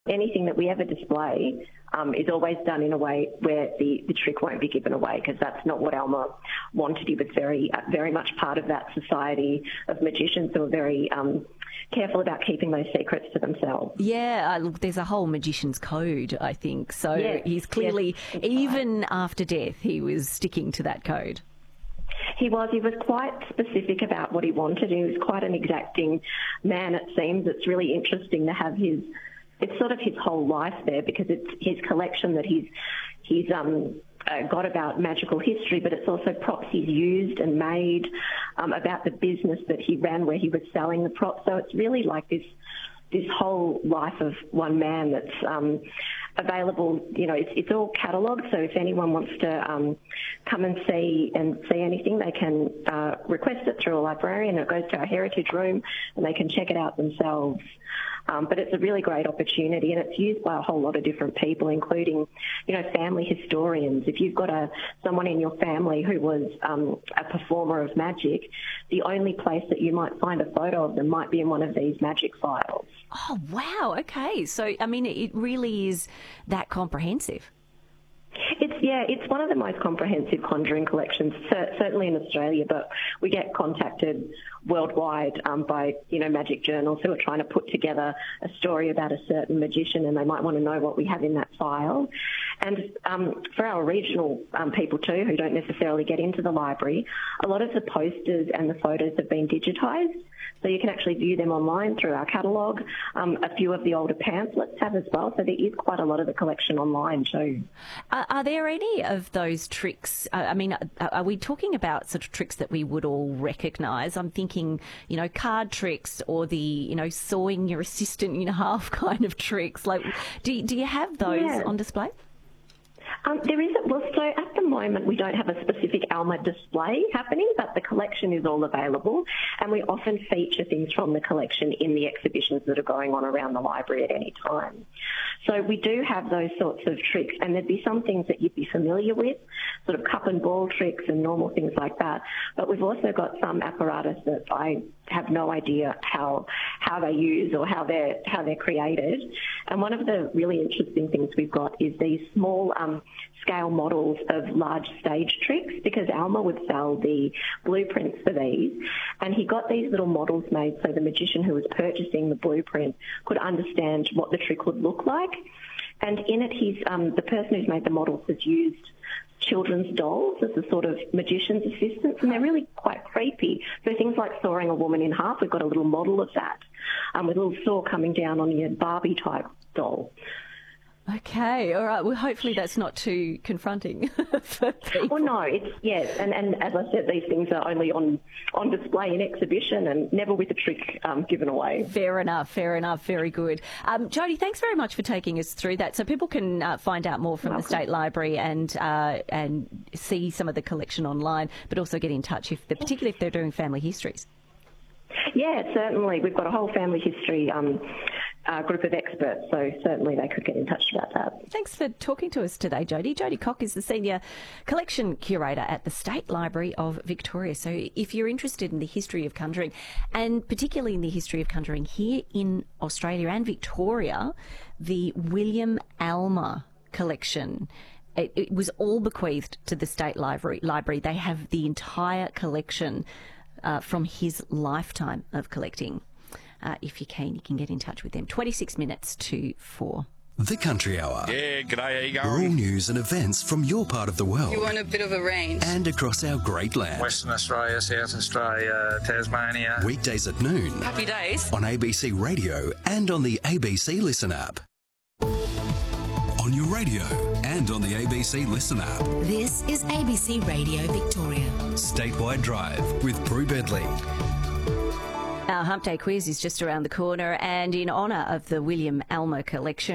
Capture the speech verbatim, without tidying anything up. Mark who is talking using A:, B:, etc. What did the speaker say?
A: Anything that we ever display um, is always done in a way where the, the trick won't be given away, because that's not what Alma wanted. He was very, uh, very much part of that society of magicians who are very um, careful about keeping those secrets to themselves.
B: Yeah, uh, look, there's a whole magician's code, I think. So
A: yes,
B: he's clearly,
A: yes,
B: even
A: right.
B: after death, he was sticking to that code.
A: He was. He was quite specific about what he wanted. He was quite an exacting man, it seems. It's really interesting to have his... It's sort of his whole life there, because it's his collection that he's he's um, uh, got about magical history, but it's also props he's used and made, um, about the business that he ran where he was selling the props. So it's really like this this whole life of one man that's um, available. You know, it's, it's all catalogued, so if anyone wants to um, come and see and see anything, they can uh, request it through a librarian. It goes to our heritage room and they can check it out themselves. Um, but it's a really great opportunity, and it's used by a whole lot of different people, including, you know, family historians. If you've got a someone in your family who was um, a performer of magic, the only place that you might find a photo of them might be in one of these magic files.
B: Oh, wow. Okay. So, I mean, it really is that comprehensive.
A: It's, yeah, it's one of the most comprehensive conjuring collections, certainly in Australia, but we get contacted worldwide um, by, you know, magic journals who are trying to put together a story about a certain magician, and they might want to know what we have in that file. And um, for our regional um, people too, who don't necessarily get into the library, a lot of the posters and the photos have been digitised, so you can actually view them online through our catalogue. Um, a few of the older pamphlets have as well, so there is quite a lot of the collection online too.
B: Uh, are there any of those tricks, uh, I mean, are, are we talking about sort of tricks that we would all recognise? I'm thinking, you know, card tricks, or the, you know, sawing your assistant in half kind of tricks. Like, do, do you have those
A: yeah.
B: on display?
A: Um, there is, well, so at the moment we don't have a specific Alma display happening, but the collection is all available, and we often feature things from the collection in the exhibitions that are going on around the library at any time. So we do have those sorts of tricks, and there'd be some things that you'd be familiar with, sort of cup and ball tricks and normal things like that, but we've also got some apparatus that I have no idea how how they use or how they're how they're created. And one of the really interesting things we've got is these small um, scale models of large stage tricks, because Alma would sell the blueprints for these, and he got these little models made so the magician who was purchasing the blueprint could understand what the trick would look like. And in it, he's um, the person who's made the models has used children's dolls as a sort of magician's assistants, and they're really quite creepy. So things like sawing a woman in half, we've got a little model of that, um, with a little saw coming down on your Barbie-type doll.
B: Okay, all right. Well, hopefully that's not too confronting for people.
A: Well, no, it's, yes, and, and as I said, these things are only on, on display in exhibition and never with a trick um, given away.
B: Fair enough, fair enough, very good. Um, Jodie, thanks very much for taking us through that. So people can uh, find out more from the State Library and uh, and see some of the collection online, but also get in touch, if particularly if they're doing family histories.
A: Yeah, certainly. We've got a whole family history um, uh, group of experts, so certainly they could get in touch about that.
B: Thanks for talking to us today, Jodie. Jodie Cock is the Senior Collection Curator at the State Library of Victoria. So if you're interested in the history of conjuring, and particularly in the history of conjuring here in Australia and Victoria, the William Alma collection, it, it was all bequeathed to the State Library. Library. They have the entire collection Uh, from his lifetime of collecting. Uh, if you can, you can get in touch with them. twenty-six minutes to four.
C: The Country Hour.
D: Yeah, g'day, how you going?
C: All news and events from your part of the world.
E: You want a bit of a range.
C: And across our great land.
D: Western Australia, South Australia, Tasmania.
C: Weekdays at noon.
E: Happy days.
C: On A B C Radio and on the A B C Listen app. On your radio and on the A B C Listen app.
F: This is A B C Radio Victoria.
C: Statewide Drive with Prue Bedley.
B: Our Hump Day quiz is just around the corner, and in honour of the William Alma collection,